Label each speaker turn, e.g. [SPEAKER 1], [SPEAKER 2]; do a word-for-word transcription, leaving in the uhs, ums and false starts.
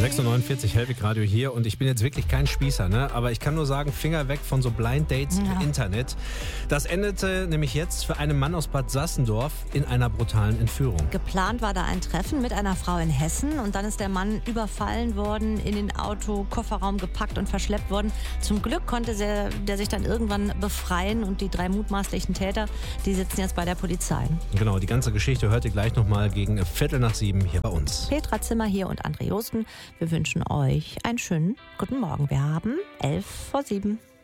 [SPEAKER 1] sechs Uhr neunundvierzig, Hellwig Radio hier und ich bin jetzt wirklich kein Spießer, ne? Aber ich kann nur sagen, Finger weg von so Blind Dates
[SPEAKER 2] Ja.
[SPEAKER 1] im Internet. Das endete nämlich jetzt für einen Mann aus Bad Sassendorf in einer brutalen Entführung.
[SPEAKER 2] Geplant war da ein Treffen mit einer Frau in Hessen und dann ist der Mann überfallen worden, in den Auto, Kofferraum gepackt und verschleppt worden. Zum Glück konnte der, der sich dann irgendwann befreien und die drei mutmaßlichen Täter, die sitzen jetzt bei der Polizei.
[SPEAKER 1] Genau, die ganze Geschichte hört ihr gleich nochmal gegen Viertel nach sieben hier bei uns.
[SPEAKER 2] Petra Zimmer hier und André Josten. Wir wünschen euch einen schönen guten Morgen. Wir haben elf vor sieben.